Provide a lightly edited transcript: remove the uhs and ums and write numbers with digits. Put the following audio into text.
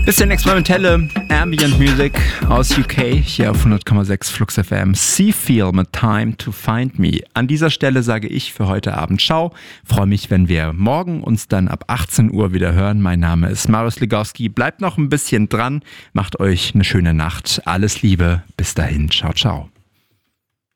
Bisschen experimentelle Ambient Music aus UK, hier auf 100,6 Flux FM. Seafeel mit Time to Find Me. An dieser Stelle sage ich für heute Abend ciao. Freue mich, wenn wir morgen uns dann ab 18 Uhr wieder hören. Mein Name ist Marius Legowski. Bleibt noch ein bisschen dran. Macht euch eine schöne Nacht. Alles Liebe. Bis dahin. Ciao, ciao.